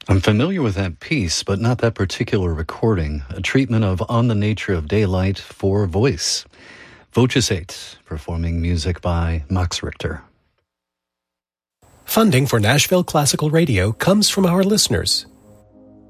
I'm familiar with that piece, but not that particular recording, a treatment of On the Nature of Daylight for voice. Voces 8, performing music by Max Richter. Funding for Nashville Classical Radio comes from our listeners.